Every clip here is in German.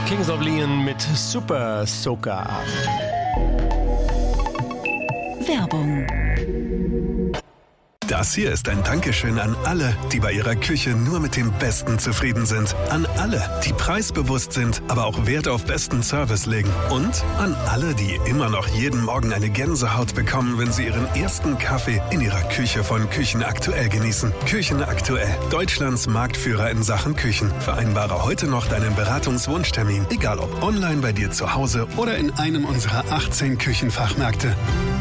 Kings of Leon mit Super Soaker. Werbung. Das hier ist ein Dankeschön an alle, die bei ihrer Küche nur mit dem Besten zufrieden sind. An alle, die preisbewusst sind, aber auch Wert auf besten Service legen. Und an alle, die immer noch jeden Morgen eine Gänsehaut bekommen, wenn sie ihren ersten Kaffee in ihrer Küche von Küchen Aktuell genießen. Küchen Aktuell, Deutschlands Marktführer in Sachen Küchen. Vereinbare heute noch deinen Beratungswunschtermin, egal ob online bei dir zu Hause oder in einem unserer 18 Küchenfachmärkte.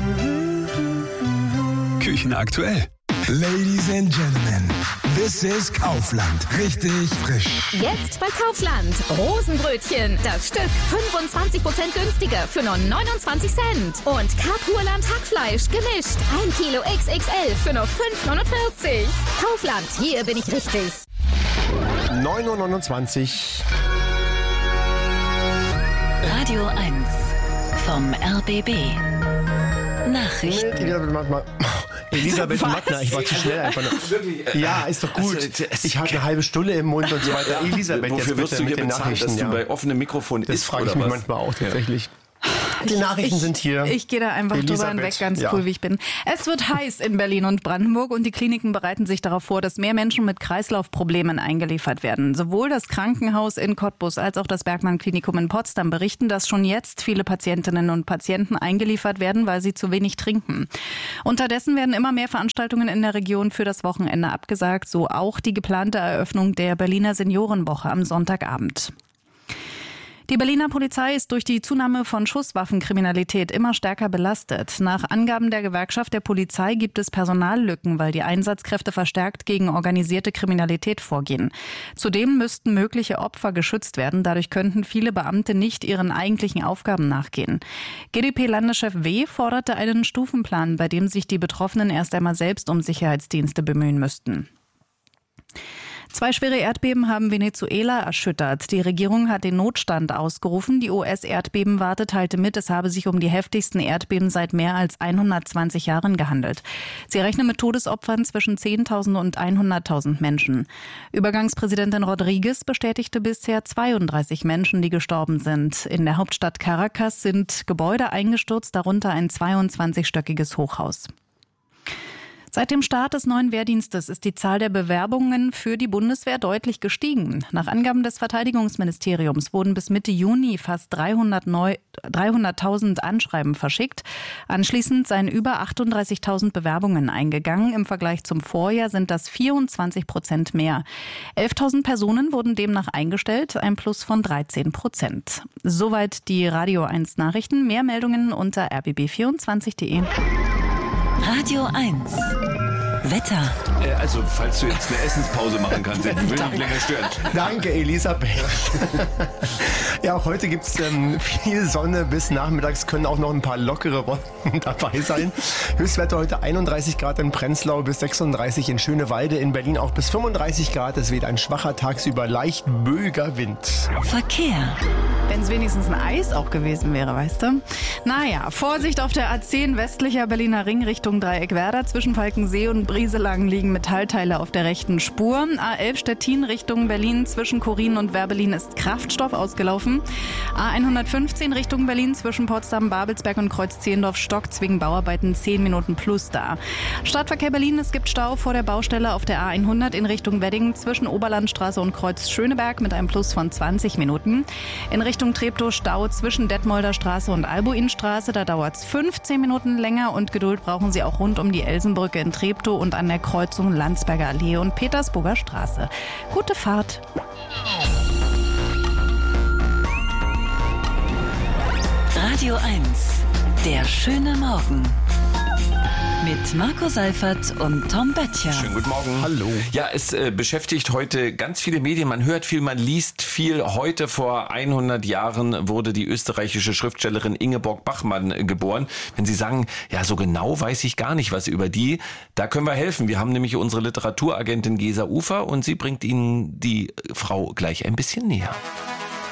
Küchen Aktuell. Ladies and Gentlemen, this is Kaufland. Richtig frisch. Jetzt bei Kaufland. Rosenbrötchen. Das Stück 25% günstiger für nur 29 Cent. Und Kapurland Hackfleisch gemischt. 1 Kilo XXL für nur 5,49. Kaufland, hier bin ich richtig. 9.29 Uhr. Radio 1 vom RBB. Nachrichten. Elisabeth Mattner, ich war zu schnell einfach nur. Ja, ist doch gut. Ich hatte eine halbe Stunde im Mund und so weiter. Elisabeth, wofür wirst du hier bezahlt, dass du bei offenem Mikrofon das isst, frage ich mich manchmal auch tatsächlich. Die Nachrichten sind hier. Ich gehe da einfach drüber hinweg, ganz cool, wie ich bin. Es wird heiß in Berlin und Brandenburg und die Kliniken bereiten sich darauf vor, dass mehr Menschen mit Kreislaufproblemen eingeliefert werden. Sowohl das Krankenhaus in Cottbus als auch das Bergmann-Klinikum in Potsdam berichten, dass schon jetzt viele Patientinnen und Patienten eingeliefert werden, weil sie zu wenig trinken. Unterdessen werden immer mehr Veranstaltungen in der Region für das Wochenende abgesagt, so auch die geplante Eröffnung der Berliner Seniorenwoche am Sonntagabend. Die Berliner Polizei ist durch die Zunahme von Schusswaffenkriminalität immer stärker belastet. Nach Angaben der Gewerkschaft der Polizei gibt es Personallücken, weil die Einsatzkräfte verstärkt gegen organisierte Kriminalität vorgehen. Zudem müssten mögliche Opfer geschützt werden. Dadurch könnten viele Beamte nicht ihren eigentlichen Aufgaben nachgehen. GdP-Landeschef W. forderte einen Stufenplan, bei dem sich die Betroffenen erst einmal selbst um Sicherheitsdienste bemühen müssten. 2 schwere Erdbeben haben Venezuela erschüttert. Die Regierung hat den Notstand ausgerufen. Die US-Erdbebenwarte teilte mit, es habe sich um die heftigsten Erdbeben seit mehr als 120 Jahren gehandelt. Sie rechnen mit Todesopfern zwischen 10.000 und 100.000 Menschen. Übergangspräsidentin Rodriguez bestätigte bisher 32 Menschen, die gestorben sind. In der Hauptstadt Caracas sind Gebäude eingestürzt, darunter ein 22-stöckiges Hochhaus. Seit dem Start des neuen Wehrdienstes ist die Zahl der Bewerbungen für die Bundeswehr deutlich gestiegen. Nach Angaben des Verteidigungsministeriums wurden bis Mitte Juni fast 300.000 Anschreiben verschickt. Anschließend seien über 38.000 Bewerbungen eingegangen. Im Vergleich zum Vorjahr sind das 24% mehr. 11.000 Personen wurden demnach eingestellt, ein Plus von 13%. Soweit die Radio 1 Nachrichten. Mehr Meldungen unter rbb24.de. Radio 1. Wetter. Also, falls du jetzt eine Essenspause machen kannst, ich will nicht länger stören. Danke, Elisabeth. Ja, auch heute gibt es viel Sonne. Bis nachmittags können auch noch ein paar lockere Wolken dabei sein. Höchstwetter heute 31 Grad in Prenzlau bis 36 in Schönewalde. In Berlin auch bis 35 Grad. Es weht ein schwacher, tagsüber leicht böiger Wind. Verkehr. Wenn es wenigstens ein Eis auch gewesen wäre, weißt du? Naja, Vorsicht auf der A10 westlicher Berliner Ring Richtung Dreieckwerder. Zwischen Falkensee und Brieselang liegen Metallteile auf der rechten Spur. A11 Stettin Richtung Berlin zwischen Korin und Werbelin ist Kraftstoff ausgelaufen. A115 Richtung Berlin zwischen Potsdam, Babelsberg und Kreuz-Zehlendorf stockt wegen Bauarbeiten 10 Minuten plus da. Stadtverkehr Berlin, es gibt Stau vor der Baustelle auf der A100 in Richtung Wedding zwischen Oberlandstraße und Kreuz Schöneberg mit einem Plus von 20 Minuten. In Richtung Treptow Stau zwischen Detmolder Straße und Albuinstraße, da dauert es 15 Minuten länger und Geduld brauchen Sie auch rund um die Elsenbrücke in Treptow und an der Kreuzung Landsberger Allee und Petersburger Straße. Gute Fahrt! Radio 1. Der schöne Morgen. Mit Marco Seifert und Tom Böttcher. Schönen guten Morgen. Hallo. Ja, es beschäftigt heute ganz viele Medien. Man hört viel, man liest viel. Heute vor 100 Jahren wurde die österreichische Schriftstellerin Ingeborg Bachmann geboren. Wenn Sie sagen, ja, so genau weiß ich gar nicht was über die, da können wir helfen. Wir haben nämlich unsere Literaturagentin Gesa Ufer und sie bringt Ihnen die Frau gleich ein bisschen näher.